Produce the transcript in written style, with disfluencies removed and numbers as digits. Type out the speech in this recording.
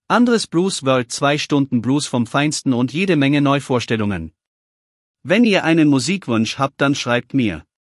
Andres Blues World, 2 Stunden Blues vom Feinsten und jede Menge Neuvorstellungen. Wenn ihr einen Musikwunsch habt, dann schreibt mir.